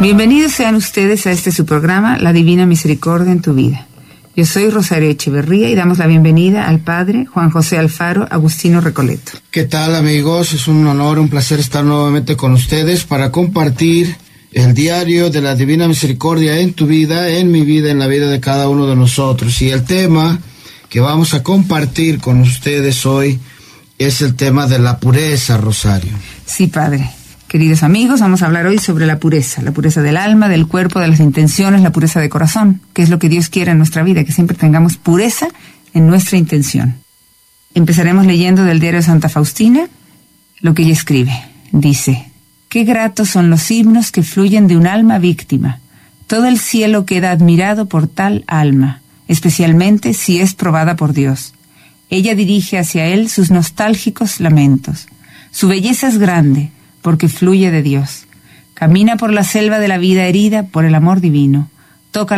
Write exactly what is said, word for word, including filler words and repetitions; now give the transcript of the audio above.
Bienvenidos sean ustedes a este su programa, La Divina Misericordia en tu Vida. Yo soy Rosario Echeverría y damos la bienvenida al Padre Juan José Alfaro Agustino Recoleto. ¿Qué tal, amigos? Es un honor, un placer estar nuevamente con ustedes para compartir el diario de la Divina Misericordia en tu vida, en mi vida, en la vida de cada uno de nosotros. Y el tema que vamos a compartir con ustedes hoy es el tema de la pureza, Rosario. Sí, Padre. Queridos amigos, vamos a hablar hoy sobre la pureza, la pureza del alma, del cuerpo, de las intenciones, la pureza de corazón, que es lo que Dios quiere en nuestra vida, que siempre tengamos pureza en nuestra intención. Empezaremos leyendo del diario de Santa Faustina lo que ella escribe. Dice: qué gratos son los himnos que fluyen de un alma víctima. Todo el cielo queda admirado por tal alma, especialmente si es probada por Dios. Ella dirige hacia él sus nostálgicos lamentos. Su belleza es grande, porque fluye de Dios. Camina por la selva de la vida herida por el amor divino. Toca